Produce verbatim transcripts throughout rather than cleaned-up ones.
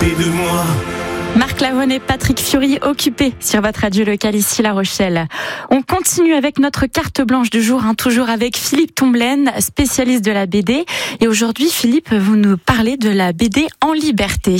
près de moi. Marc Lavoine et Patrick Fiori occupés sur votre radio locale ici La Rochelle. On continue avec notre carte blanche du jour, hein, toujours avec Philippe Tomblaine, spécialiste de la B D. Et aujourd'hui, Philippe, vous nous parlez de la B D en liberté.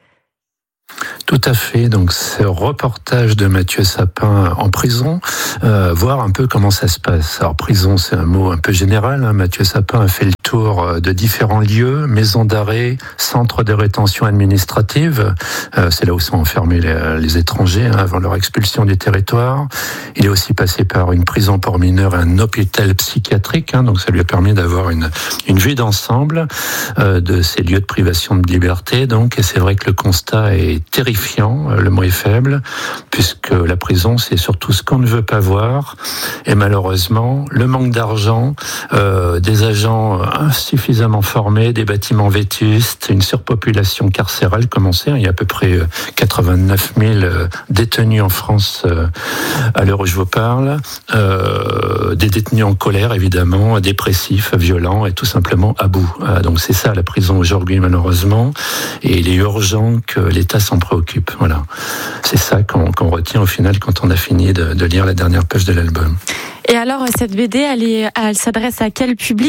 Tout à fait, donc ce reportage de Mathieu Sapin en prison, euh, voir un peu comment ça se passe. Alors prison, c'est un mot un peu général, hein. Mathieu Sapin a fait le tour de différents lieux, maisons d'arrêt, centres de rétention administrative, euh, c'est là où sont enfermés les, les étrangers hein, avant leur expulsion du territoire. Il est aussi passé par une prison pour mineurs et un hôpital psychiatrique, hein, donc ça lui a permis d'avoir une, une vue d'ensemble euh, de ces lieux de privation de liberté. Donc, et c'est vrai que le constat est terrifiant, le mot est faible, puisque la prison, c'est surtout ce qu'on ne veut pas voir. Et malheureusement, le manque d'argent, euh, des agents insuffisamment formés, des bâtiments vétustes, une surpopulation carcérale commencée. Il y a à peu près quatre-vingt-neuf mille détenus en France à l'heure où je vous parle. Euh, des détenus en colère, évidemment, dépressifs, violents et tout simplement à bout. Donc c'est ça la prison aujourd'hui, malheureusement. Et il est urgent que l'État s'en préoccupe. Voilà. C'est ça qu'on, qu'on retient au final quand on a fini de, de lire la dernière page de l'album. Et alors, cette B D, elle, est, elle s'adresse à quel public ?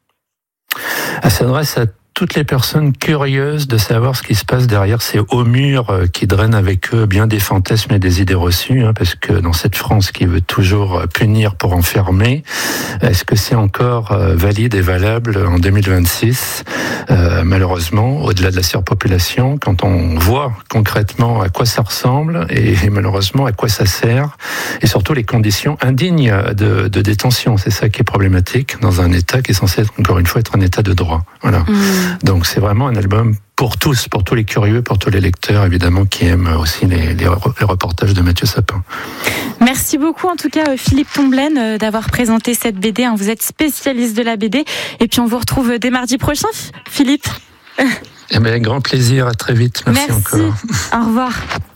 Elle s'adresse à toutes les personnes curieuses de savoir ce qui se passe derrière ces hauts murs qui drainent avec eux bien des fantasmes et des idées reçues, hein, parce que dans cette France qui veut toujours punir pour enfermer, est-ce que c'est encore valide et valable en deux mille vingt-six ? euh, Malheureusement, au-delà de la surpopulation, quand on voit concrètement à quoi ça ressemble et, et malheureusement à quoi ça sert, et surtout les conditions indignes de, de détention, c'est ça qui est problématique dans un État qui est censé être, encore une fois, être un État de droit. Voilà. Mmh. Donc c'est vraiment un album pour tous, pour tous les curieux, pour tous les lecteurs évidemment qui aiment aussi les, les, les reportages de Mathieu Sapin. Merci beaucoup en tout cas Philippe Tomblaine d'avoir présenté cette B D. Vous êtes spécialiste de la B D et puis on vous retrouve dès mardi prochain, Philippe. Eh bien, grand plaisir, à très vite. Merci, Merci. encore. Au revoir.